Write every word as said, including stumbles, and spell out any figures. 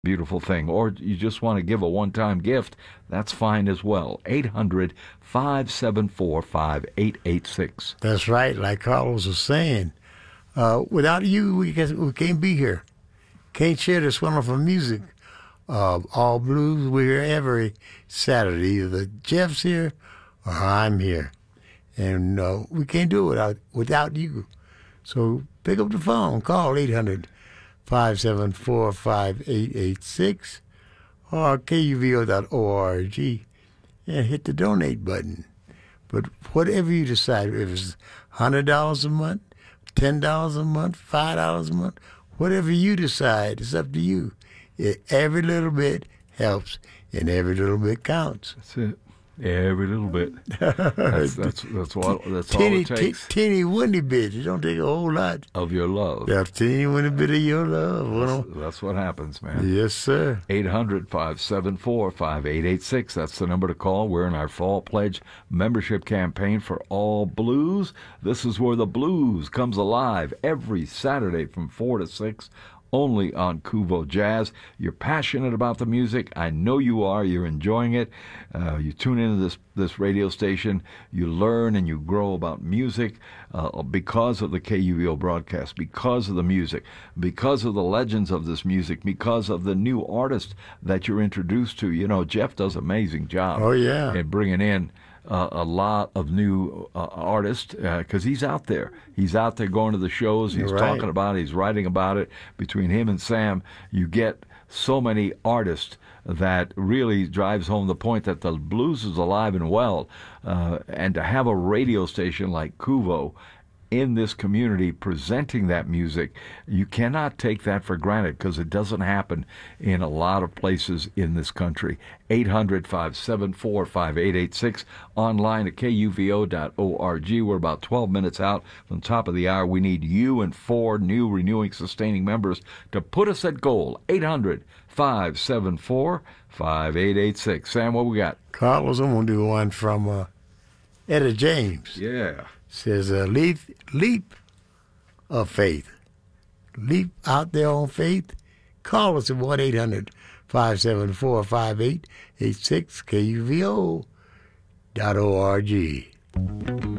Beautiful thing. Or you just want to give a one-time gift, that's fine as well. eight hundred, five seven four, five eight eight six. That's right, like Carlos was saying. Uh, without you, we, can, we can't be here. Can't share this wonderful music. Uh, all Blues, we're here every Saturday. Either Jeff's here or I'm here. And uh, we can't do it without, without you. So pick up the phone, call eight hundred, five seven four, five eight eight six or K U V O dot org and hit the donate button. But whatever you decide, if it's one hundred dollars a month, ten dollars a month, five dollars a month, whatever you decide, it's up to you. It, every little bit helps, and every little bit counts. That's it. Every little bit. That's that's that's what that's teeny, all it takes. T- teeny winny bit. It don't take a whole lot of your love. Yeah, teeny winny bit of your love. That's, that's what happens, man. Yes, sir. eight hundred, five seven four, five eight eight six. That's the number to call. We're in our Fall Pledge membership campaign for All Blues. This is where the blues comes alive every Saturday from four to six. Only on Kuvo Jazz. You're passionate about the music. I know you are. You're enjoying it. Uh, you tune into this this radio station. You learn and you grow about music uh, because of the K U V O broadcast, because of the music, because of the legends of this music, because of the new artists that you're introduced to. You know, Jeff does an amazing job. Oh, yeah. In bringing in Uh, a lot of new uh, artists because uh, he's out there. He's out there going to the shows. He's right. talking about it. He's writing about it. Between him and Sam, you get so many artists that really drives home the point that the blues is alive and well. Uh, and to have a radio station like Kuvo in this community presenting that music, you cannot take that for granted because it doesn't happen in a lot of places in this country. eight hundred, five seven four, five eight eight six, online at K U V O dot org. We're about twelve minutes out from the top of the hour. We need you and four new renewing sustaining members to put us at goal. eight hundred, five seven four, five eight eight six. Sam, what we got? Carlos, I'm going to do one from uh, Etta James. Yeah. Says, uh, leap, leap of faith. Leap out there on faith. Call us at one eight hundred, five seven four, five eight eight six, K U V O dot org.